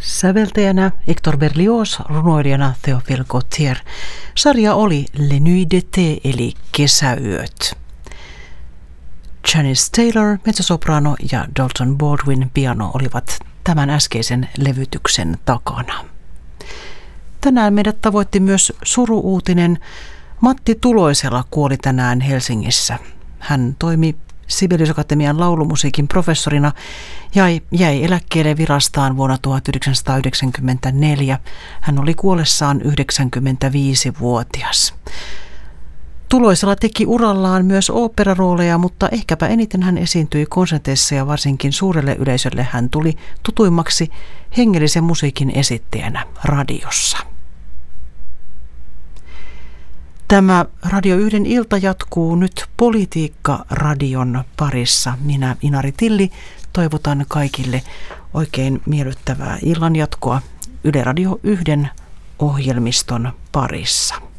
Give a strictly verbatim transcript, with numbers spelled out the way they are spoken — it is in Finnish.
Säveltäjänä Hector Berlioz, runoilijana Théophile Gautier. Sarja oli Les Nuits d'été eli Kesäyöt. Janice Taylor, mezzosoprano ja Dalton Baldwin, piano, olivat tämän äskeisen levytyksen takana. Tänään meidät tavoitti myös suru-uutinen. Matti Tuloisela kuoli tänään Helsingissä. Hän toimi Sibelius Akatemian laulumusiikin professorina ja jäi eläkkeelle virastaan vuonna tuhatyhdeksänsataayhdeksänkymmentäneljä. Hän oli kuollessaan yhdeksänkymmentäviisivuotias. Tuloisela teki urallaan myös oopperarooleja, mutta ehkäpä eniten hän esiintyi konserteissa ja varsinkin suurelle yleisölle hän tuli tutuimmaksi hengellisen musiikin esittäjänä radiossa. Tämä Radio yhden ilta jatkuu nyt Politiikka-radion parissa. Minä, Inari Tilli, toivotan kaikille oikein miellyttävää illanjatkoa Yle Radio yhden ohjelmiston parissa.